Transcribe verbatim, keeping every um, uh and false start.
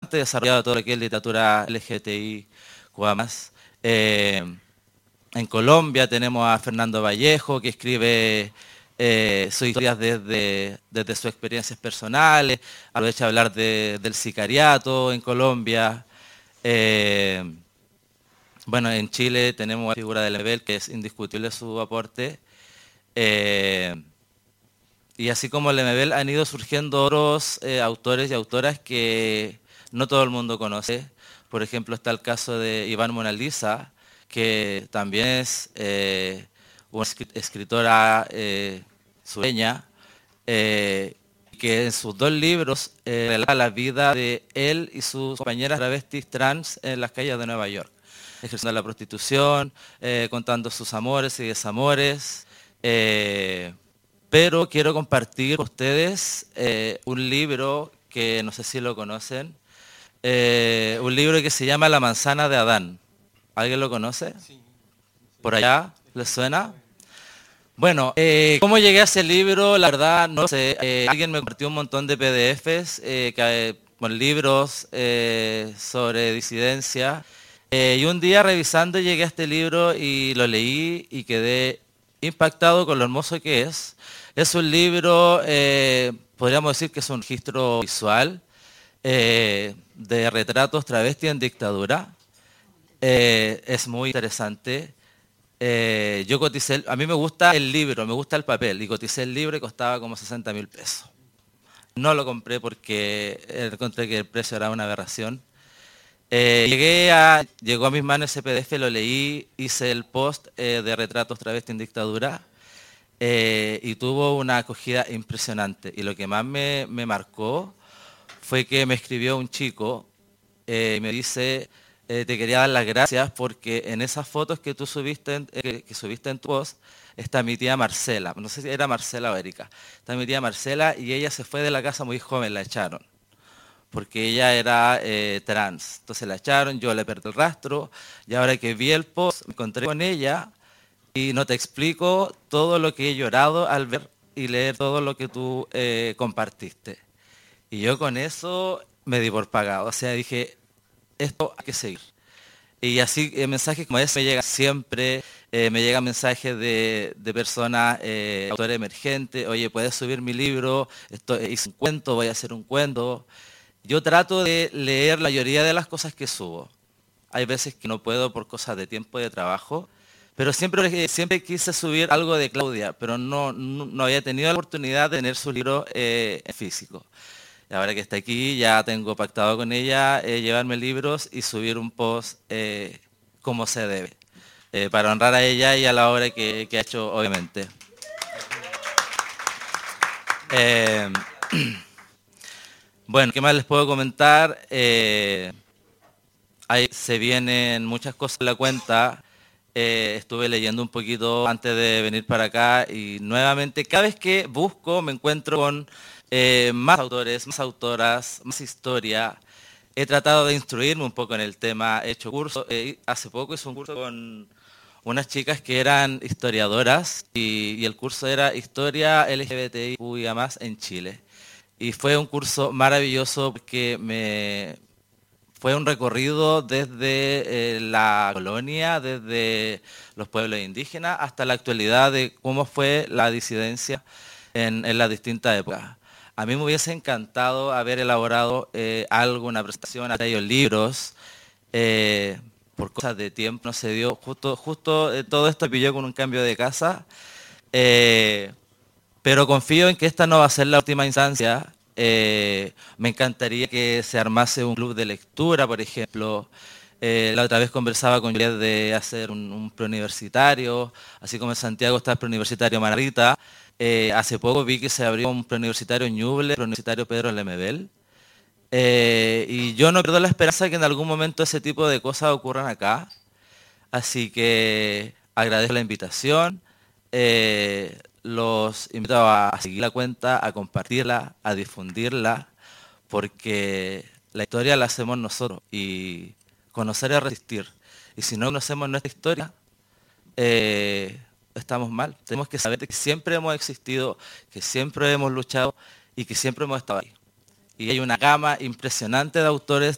bastante desarrollado todo lo que es literatura L G B T I Q A más. Eh, en Colombia tenemos a Fernando Vallejo, que escribe eh, sus historias desde, desde sus experiencias personales, aprovecha de hablar de, del sicariato en Colombia. Eh, bueno, en Chile tenemos la figura de Lemebel, que es indiscutible su aporte. Eh, y así como Lemebel han ido surgiendo otros eh, autores y autoras que no todo el mundo conoce. Por ejemplo, está el caso de Iván Mona Lisa, que también es eh, una escritora eh, sureña, eh, que en sus dos libros eh, relata la vida de él y sus compañeras travestis trans en las calles de Nueva York, ejerciendo la prostitución, eh, contando sus amores y desamores. Eh, pero quiero compartir con ustedes eh, un libro que no sé si lo conocen, eh, un libro que se llama La manzana de Adán. ¿Alguien lo conoce? ¿Por allá? ¿Les suena? Bueno, eh, ¿cómo llegué a ese libro? La verdad, no sé. Eh, alguien me compartió un montón de P D Fs eh, que, con libros eh, sobre disidencia. Eh, y un día revisando llegué a este libro y lo leí y quedé impactado con lo hermoso que es. Es un libro, eh, podríamos decir que es un registro visual eh, de retratos travestis en dictadura. Eh, es muy interesante. Eh, yo coticé, a mí me gusta el libro, me gusta el papel, y coticé el libro y costaba como sesenta mil pesos. No lo compré porque encontré que el precio era una aberración. Eh, llegué a, llegó a mis manos ese P D F, lo leí, hice el post eh, de retratos travesti en dictadura eh, y tuvo una acogida impresionante. Y lo que más me, me marcó fue que me escribió un chico eh, y me dice... Eh, te quería dar las gracias porque en esas fotos que tú subiste en, eh, que subiste en tu post está mi tía Marcela, no sé si era Marcela o Erika, está mi tía Marcela y ella se fue de la casa muy joven, la echaron, porque ella era eh, trans, entonces la echaron, yo le perdí el rastro y ahora que vi el post me encontré con ella y no te explico todo lo que he llorado al ver y leer todo lo que tú eh, compartiste. Y yo con eso me di por pagado, o sea, dije, esto hay que seguir. Y así eh, mensajes como ese me llegan siempre, eh, me llegan mensajes de, de personas, eh, autores emergentes, oye, ¿puedes subir mi libro? Esto, eh, hice un cuento, voy a hacer un cuento. Yo trato de leer la mayoría de las cosas que subo. Hay veces que no puedo por cosas de tiempo y de trabajo, pero siempre, siempre quise subir algo de Claudia, pero no, no, no había tenido la oportunidad de tener su libro eh, en físico. Ahora que está aquí, ya tengo pactado con ella eh, llevarme libros y subir un post eh, como se debe, eh, para honrar a ella y a la obra que, que ha hecho, obviamente. Eh, bueno, ¿qué más les puedo comentar? Eh, ahí se vienen muchas cosas en la cuenta. Eh, estuve leyendo un poquito antes de venir para acá y nuevamente, cada vez que busco, me encuentro con... Eh, más autores, más autoras, más historia. He tratado de instruirme un poco en el tema, he hecho cursos. Eh, hace poco hice un curso con unas chicas que eran historiadoras y, y el curso era Historia L G B T I Q I A más en Chile. Y fue un curso maravilloso porque me, fue un recorrido desde eh, la colonia, desde los pueblos indígenas, hasta la actualidad de cómo fue la disidencia en, en las distintas épocas. A mí me hubiese encantado haber elaborado eh, algo, una presentación, haber traído libros. Eh, por cosas de tiempo no se dio. Justo, justo eh, todo esto pilló con un cambio de casa. Eh, pero confío en que esta no va a ser la última instancia. Eh, me encantaría que se armase un club de lectura, por ejemplo. Eh, la otra vez conversaba con Juliet de hacer un, un preuniversitario, así como en Santiago está el preuniversitario Margarita. Eh, hace poco vi que se abrió un preuniversitario en Ñuble, preuniversitario Pedro Lemebel. Eh, y yo no pierdo la esperanza de que en algún momento ese tipo de cosas ocurran acá. Así que agradezco la invitación. Eh, los invito a seguir la cuenta, a compartirla, a difundirla, porque la historia la hacemos nosotros y conocer es resistir. Y si no conocemos nuestra historia, eh, estamos mal. Tenemos que saber que siempre hemos existido, que siempre hemos luchado y que siempre hemos estado ahí. Y hay una gama impresionante de autores